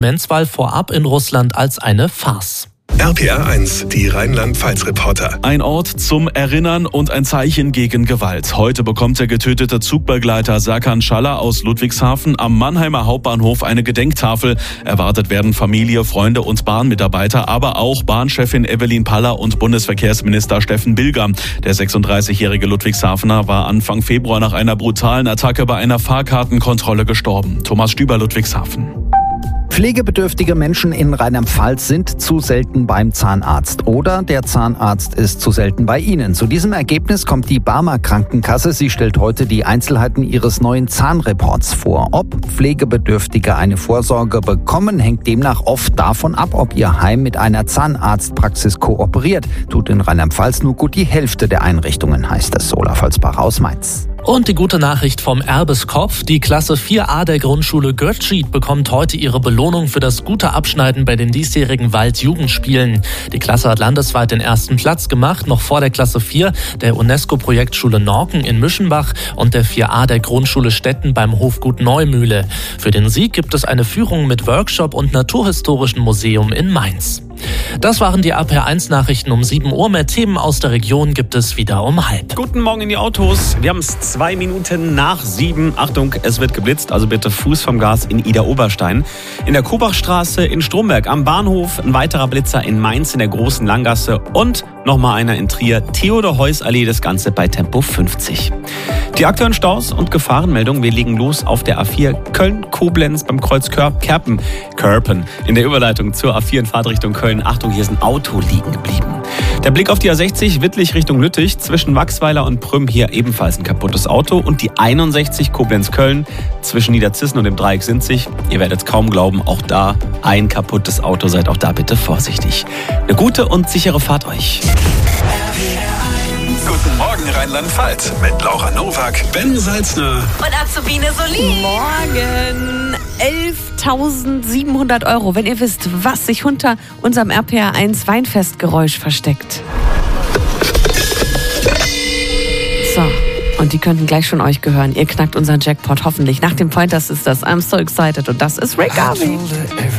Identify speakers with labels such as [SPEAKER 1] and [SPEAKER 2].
[SPEAKER 1] Parlamentswahl vorab in Russland als eine Farce.
[SPEAKER 2] RPR 1, die Rheinland-Pfalz-Reporter.
[SPEAKER 3] Ein Ort zum Erinnern und ein Zeichen gegen Gewalt. Heute bekommt der getötete Zugbegleiter Serkan Schaller aus Ludwigshafen am Mannheimer Hauptbahnhof eine Gedenktafel. Erwartet werden Familie, Freunde und Bahnmitarbeiter, aber auch Bahnchefin Evelyn Paller und Bundesverkehrsminister Steffen Bilger. Der 36-jährige Ludwigshafener war Anfang Februar nach einer brutalen Attacke bei einer Fahrkartenkontrolle gestorben. Thomas Stüber, Ludwigshafen.
[SPEAKER 4] Pflegebedürftige Menschen in Rheinland-Pfalz sind zu selten beim Zahnarzt oder der Zahnarzt ist zu selten bei ihnen. Zu diesem Ergebnis kommt die Barmer Krankenkasse. Sie stellt heute die Einzelheiten ihres neuen Zahnreports vor. Ob Pflegebedürftige eine Vorsorge bekommen, hängt demnach oft davon ab, ob ihr Heim mit einer Zahnarztpraxis kooperiert. Tut in Rheinland-Pfalz nur gut die Hälfte der Einrichtungen, heißt es. Olaf Holzbach aus Mainz.
[SPEAKER 1] Und die gute Nachricht vom Erbeskopf. Die Klasse 4a der Grundschule Götzschied bekommt heute ihre Belohnung für das gute Abschneiden bei den diesjährigen Waldjugendspielen. Die Klasse hat landesweit den ersten Platz gemacht, noch vor der Klasse 4 der UNESCO-Projektschule Norken in Müschenbach und der 4a der Grundschule Stetten beim Hofgut Neumühle. Für den Sieg gibt es eine Führung mit Workshop und Naturhistorischen Museum in Mainz. Das waren die RPR1-Nachrichten um 7 Uhr. Mehr Themen aus der Region gibt es wieder um 6:30.
[SPEAKER 5] Guten Morgen in die Autos. Wir haben es 2 Minuten nach 7. Achtung, es wird geblitzt, also bitte Fuß vom Gas in Ida-Oberstein. In der Kubachstraße in Stromberg am Bahnhof, ein weiterer Blitzer in Mainz in der Großen Langgasse und nochmal einer in Trier, Theodor-Heuss-Allee, das Ganze bei Tempo 50. Die aktuellen Staus und Gefahrenmeldungen, wir legen los auf der A4 Köln-Koblenz beim Kreuz Körpen. In der Überleitung zur A4 in Fahrtrichtung Köln. Achtung, hier ist ein Auto liegen geblieben. Der Blick auf die A60 Wittlich Richtung Lüttich, zwischen Wachsweiler und Prüm hier ebenfalls ein kaputtes Auto. Und die 61 Koblenz-Köln zwischen Niederzissen und dem Dreieck Sinzig. Ihr werdet es kaum glauben, auch da ein kaputtes Auto. Seid auch da bitte vorsichtig. Eine gute und sichere Fahrt euch.
[SPEAKER 2] Guten Morgen Rheinland-Pfalz mit Laura Nowak, Ben Salzner
[SPEAKER 6] und Azubine Solin.
[SPEAKER 7] Morgen 11.700 €, wenn ihr wisst, was sich unter unserem RPR1 Weinfestgeräusch versteckt. So, und die könnten gleich schon euch gehören. Ihr knackt unseren Jackpot hoffentlich. Nach dem Pointers ist das I'm So Excited und das ist Rick Garvey.